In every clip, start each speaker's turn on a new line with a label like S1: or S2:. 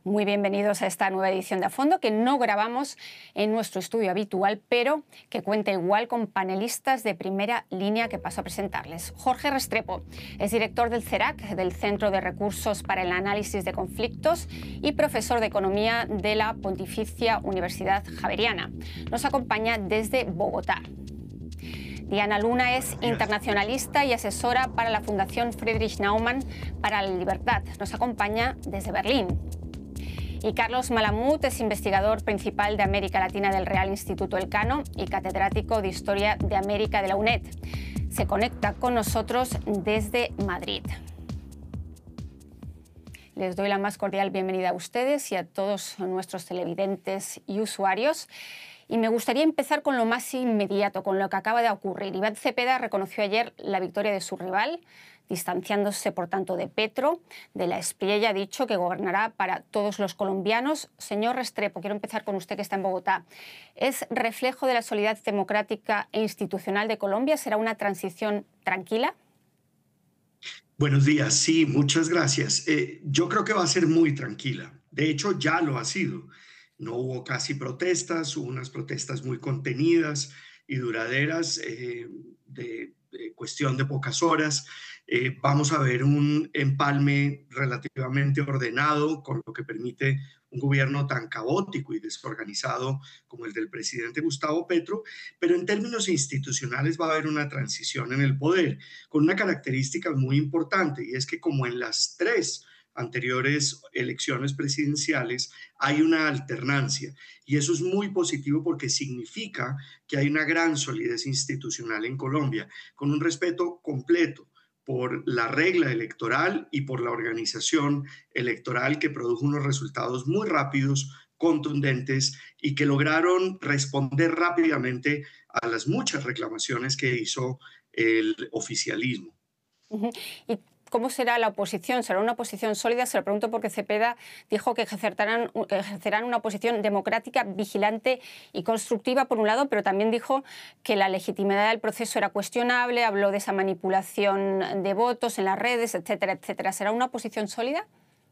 S1: Muy bienvenidos a esta nueva edición de A Fondo, que no grabamos en nuestro estudio habitual, pero que cuenta igual con panelistas de primera línea que paso a presentarles. Jorge Restrepo es director del CERAC, del Centro de Recursos para el Análisis de Conflictos, y profesor de Economía de la Pontificia Universidad Javeriana. Nos acompaña desde Bogotá. Diana Luna es internacionalista y asesora para la Fundación Friedrich Naumann para la Libertad. Nos acompaña desde Berlín. Y Carlos Malamud es investigador principal de América Latina del Real Instituto Elcano y catedrático de Historia de América de la UNED. Se conecta con nosotros desde Madrid. Les doy la más cordial bienvenida a ustedes y a todos nuestros televidentes y usuarios. Y me gustaría empezar con lo más inmediato, con lo que acaba de ocurrir. Iván Cepeda reconoció ayer la victoria de su rival, distanciándose, por tanto, de Petro. De la Espriella ha dicho que gobernará para todos los colombianos. Señor Restrepo, quiero empezar con usted, que está en Bogotá. ¿Es reflejo de la solidaridad democrática e institucional de Colombia? ¿Será una transición tranquila?
S2: Buenos días, sí, muchas gracias. Yo creo que va a ser muy tranquila. De hecho, ya lo ha sido. No hubo casi protestas, hubo unas protestas muy contenidas y duraderas, de cuestión de pocas horas. Vamos a ver un empalme relativamente ordenado, con lo que permite un gobierno tan caótico y desorganizado como el del presidente Gustavo Petro, pero en términos institucionales va a haber una transición en el poder, con una característica muy importante, y es que como en las tres anteriores elecciones presidenciales hay una alternancia, y eso es muy positivo porque significa que hay una gran solidez institucional en Colombia, con un respeto completo por la regla electoral y por la organización electoral, que produjo unos resultados muy rápidos, contundentes, y que lograron responder rápidamente a las muchas reclamaciones que hizo el oficialismo.
S1: ¿Y cómo será la oposición? ¿Será una oposición sólida? Se lo pregunto porque Cepeda dijo que ejercerán una oposición democrática, vigilante y constructiva, por un lado, pero también dijo que la legitimidad del proceso era cuestionable, habló de esa manipulación de votos en las redes, etcétera, etcétera. ¿Será una oposición sólida?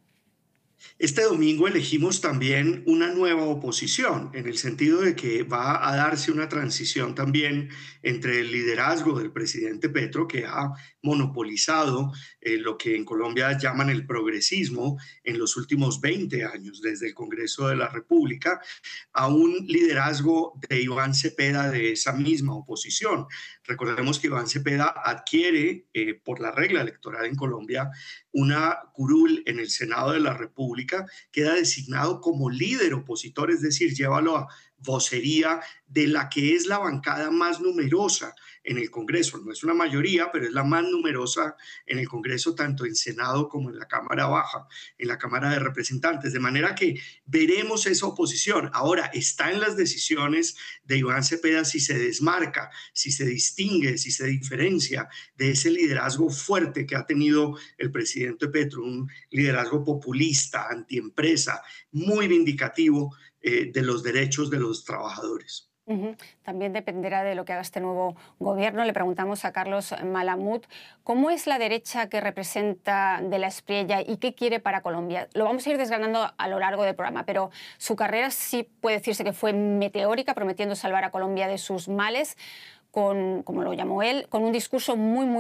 S2: Este domingo elegimos también una nueva oposición, en el sentido de que va a darse una transición también entre el liderazgo del presidente Petro, que ha monopolizado lo que en Colombia llaman el progresismo en los últimos 20 años, desde el Congreso de la República, a un liderazgo de Iván Cepeda, de esa misma oposición. Recordemos que Iván Cepeda adquiere, por la regla electoral en Colombia, una curul en el Senado de la República, queda designado como líder opositor, es decir, lleva la vocería de la que es la bancada más numerosa en el Congreso. No es una mayoría, pero es la más numerosa en el Congreso, tanto en Senado como en la Cámara Baja, en la Cámara de Representantes. De manera que veremos esa oposición. Ahora, está en las decisiones de Iván Cepeda si se desmarca, si se distingue, si se diferencia de ese liderazgo fuerte que ha tenido el presidente Petro, un liderazgo populista, antiempresa, muy vindicativo de los derechos de los trabajadores.
S1: También dependerá de lo que haga este nuevo gobierno. Le preguntamos a Carlos Malamud cómo es la derecha que representa de la Espriella y qué quiere para Colombia. Lo vamos a ir desgranando a lo largo del programa, pero su carrera sí puede decirse que fue meteórica, prometiendo salvar a Colombia de sus males, como lo llamó él, con un discurso muy